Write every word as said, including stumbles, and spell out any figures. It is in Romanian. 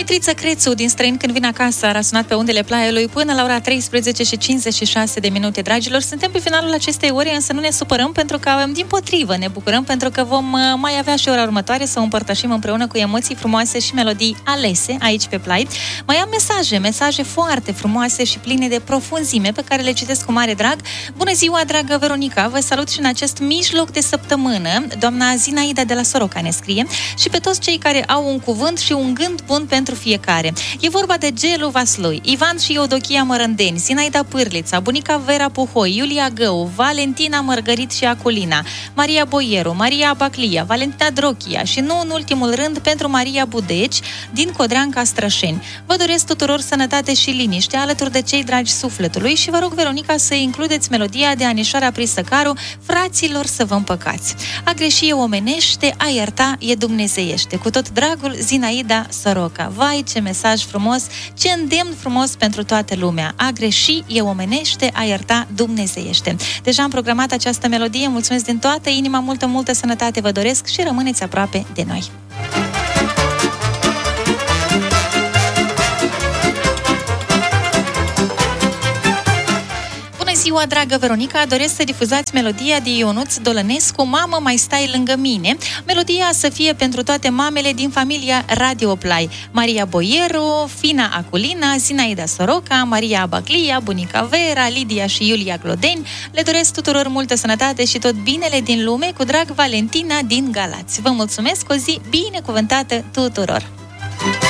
Mitrița Crețu din Străin când vine acasă a sunat pe undele Plaiului până la ora treisprezece și cincizeci și șase de minute, dragilor. Suntem pe finalul acestei ore, însă nu ne supărăm pentru că, dimpotrivă, ne bucurăm pentru că vom mai avea și ora următoare să o împărtășim împreună cu emoții frumoase și melodii alese aici pe Play. Mai am mesaje, mesaje foarte frumoase și pline de profunzime pe care le citesc cu mare drag. Bună ziua, dragă Veronica, vă salut și în acest mijloc de săptămână. Doamna Zinaida de la Soroca ne scrie și pe toți cei care au un cuvânt și un gând bun pentru fiecare. E vorba de Gelu Vaslui, Ivan și Eudochia Mărândeni, Sinaida Pârlița, bunica Vera Puhoi, Iulia Gău, Valentina Mărgărit și Aculina, Maria Boieru, Maria Baclia, Valentina Drochia și nu în ultimul rând pentru Maria Budeci din Codreanca Strășeni. Vă doresc tuturor sănătate și liniște alături de cei dragi sufletului și vă rog, Veronica, să includeți melodia de Anișoara Prisăcaru, Fraților să vă împăcați. A greși e omenește, a ierta e dumnezeiește. Cu tot dragul, Zinaida Soroca. Vai, ce mesaj frumos, ce îndemn frumos pentru toată lumea. A greși e omenește, a ierta dumnezeiește. Deja am programat această melodie, mulțumesc din toată inima, multă, multă sănătate vă doresc și rămâneți aproape de noi. Ziua, dragă Veronica, doresc să difuzați melodia de Ionuț Dolănescu, Mamă, mai stai lângă mine. Melodia să fie pentru toate mamele din familia Radio Play. Maria Boieru, Fina Aculina, Zinaida Soroca, Maria Baclia, bunica Vera, Lidia și Iulia Glodeni. Le doresc tuturor multă sănătate și tot binele din lume, cu drag, Valentina din Galați. Vă mulțumesc, o zi binecuvântată tuturor!